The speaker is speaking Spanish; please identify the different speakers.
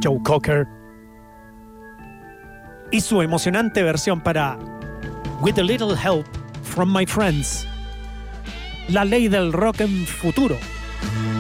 Speaker 1: Joe Cocker, y su emocionante versión para With a Little Help from My Friends, la ley del rock en futuro.